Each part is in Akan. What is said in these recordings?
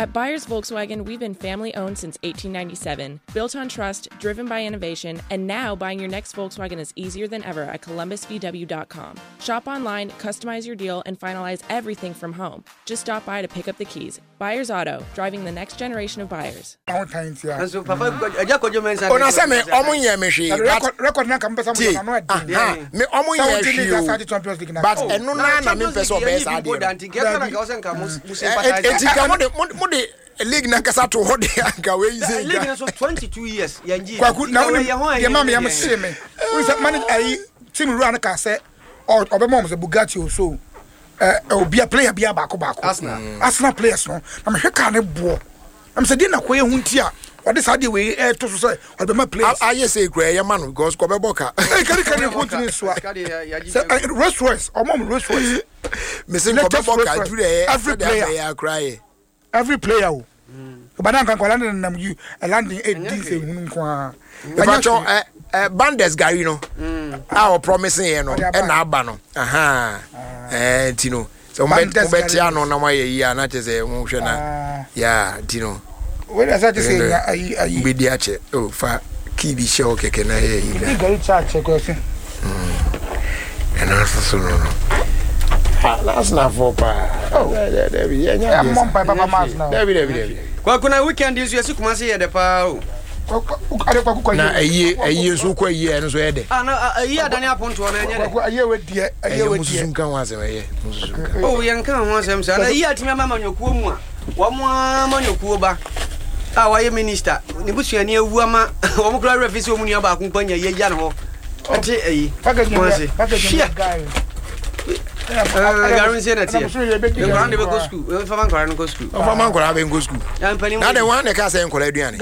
At Byers Volkswagen, we've been family-owned since 1897, built on trust, driven by innovation, and now buying your next Volkswagen is easier than ever at columbusvw.com. Shop online, customize your deal, and finalize everything from home. Just stop by to pick up the keys. Byers Auto, driving the next generation of buyers. Record na kan pesa mo na me omo ye but eno na me pesa obesa ade league na kasa to hode anka we ise league na so 22 years yanji kwaku na ye mama ya mse me we say man ai team run ka say obema mo say Bugatti o so obi a player bia bako Arsenal players no na me hweka ne bo am say dey na koye huntia what is the way to say obema players I say kra ye man because ko be boka can continue so Rolls Royce or mom Rolls Royce me say ko be boka do there every player cry every player Banan kan kwala na you landing 18 say hunu kwa Bandes Gary no our promising here no e na aba no tino so betia no na maye yi na chese mo hwe na ya tino we da say ayi be dia che o fa ki bi show keke na ye yi da Gary cha ko se and also no that's not for pa there be yeah mom papa mas now there kwa kuna weekend is yesu kuma se ye de pa o na ayi so kwa ayi en so ye de na ayi adani aponto na enye de ayi we die mususun kan wa se ye mususun oh yen kan ho asem sa na ayi atimi mama nyokuo mu a wo mo amanyokuo ba wa ye minister ni busuani awu ama wo mo kura refisi wo mu ni aba kun panya ye ya ne ho ati ayi package guy Garin say na tie. The man dey go school. We fa man kwara no go school. Fa man kwara be go school. Na the one dey ka say nkwara aduane.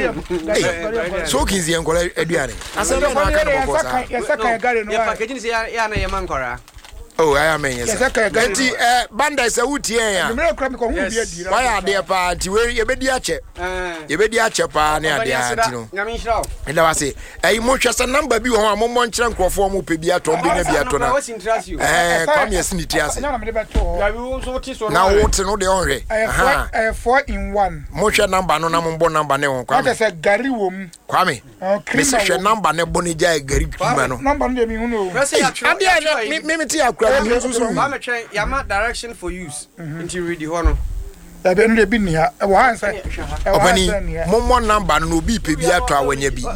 Gari. So kizi nkwara aduane. Asa be na ka ko sa. Yes ka gari no. Ya package ni say ya na ye man kwara. Oh, I am yes. Yes ka gari. Enti banda say wutie ya. Me kura me ko hu bia di. Why ade pa anti we ye be di ache. Ye be di ache pa na ade anti no. Nyame nshira. Enda wa say mo hwese number bi wo ho amommo nkyere nkrofo mo pe bi ato bi na bi ato na. Come yes ni triase. Na me be to. Ya bi wo so ti so. Na wo ti no de onhwe. 4 in 1. Mo hwe number no na mo mbo number ne ho kwa. What say gari wom. Kwame. Me se hwe number ne bo ne jai gari kuma no. Number no de mi hu no. Ade me ti akura mi susu. Ba me try yama direction for use. Inti read the hono. Da be no de bi ni ha. E wo han say. Opani mo number no bi pe bi ato awanya bi.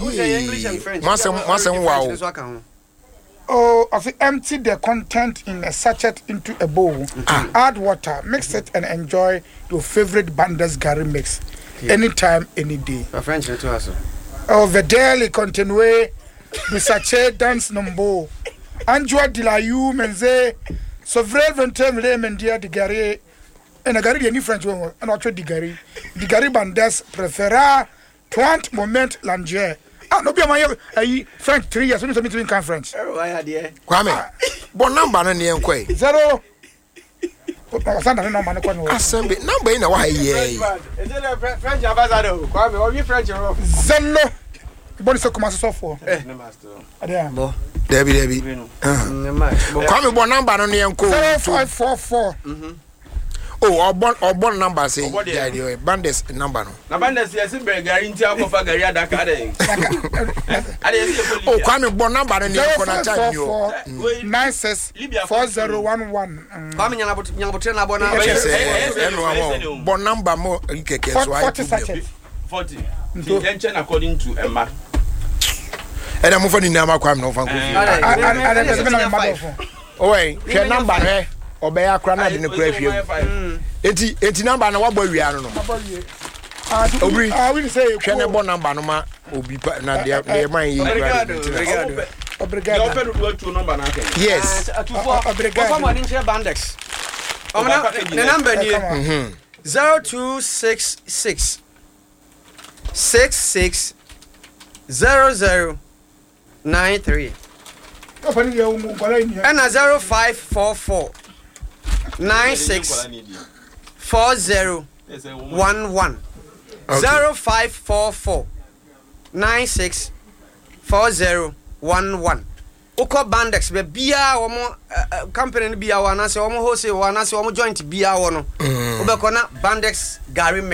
Masem wow. Oh, empty the content in a sachet into a bowl. Add water, mix it, and enjoy your favorite Bandes Gary mix. Anytime, any day. French to us. Oh, the daily continue the sachet dance number. Anjoa de la you menze so vrai 20 lemon dia de Gary. And a Gary any French one, and also the Gary Bandes prefera 30 moment langer. No be my French 3 years so me can French. Oh, I had here. Kwame. Bon number na ne enkwai. 0 Sanda no man ko no. Asembe number na wa ye. Is it French ambassador? Kwame, or you French? Zeno. Bon so commence so for. No master. Ada. Bo. Debi. Kwame bon number no ne enko. 0544. Oh, bon number say yeah, Bandes number no. Na Bandes yes be guarantee akofa gari adaka dey. Oh, Kwame bon number no ne enko na charge you. 964011. Kwame nyabotre na bona. Bon number mo keke so I 40. Intention according to Emma. And I'm for the number Kwame no fan ko. Oh, wait, your number eh? Obeya kra na de ne kra hwem enti number na wabɔ wia no obri we say hwɛ ne bɔ number no ma obi na de man yi obrigado you open to number na ke yes obrigado for money share Bandex the number ni 0266 66 0093 and 0544 96 4011 0544 96 4011 Oko Bandex be bia wo mo company no bia wo na se wo mo wholesale wo na se wo mo joint bia wo no wo be kona Bandex Gary